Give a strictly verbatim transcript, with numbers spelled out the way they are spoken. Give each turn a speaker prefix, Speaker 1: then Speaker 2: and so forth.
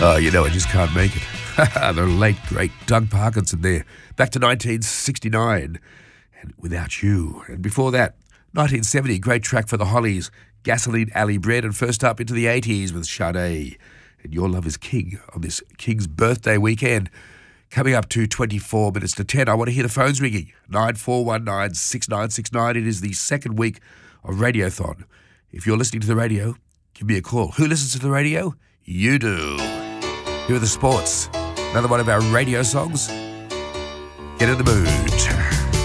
Speaker 1: Oh, you know, I just can't make it. The late, great Doug Parkinson there. Back to nineteen sixty-nine. And Without You. And before that, nineteen seventy, great track for the Hollies, Gasoline Alley Bread. And first up into the eighties with Sade. And Your Love is King on this King's birthday weekend. Coming up to twenty-four minutes to ten, I want to hear the phones ringing. nine four one nine, six nine six nine. It is the second week of Radiothon. If you're listening to the radio, give me a call. Who listens to the radio? You do. Here are the sports. Another one of our radio songs. Get in the mood.